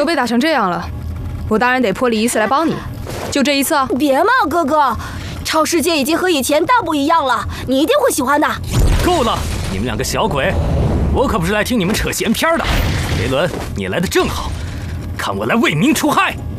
被打成这样了，我当然得破例一次来帮你。就这一次啊！ 别嘛，哥哥，超世界已经和以前大不一样了，你一定会喜欢的。 够了，你们两个小鬼，我可不是来听你们扯闲篇的。雷伦，你来的正好，看我来为民除害。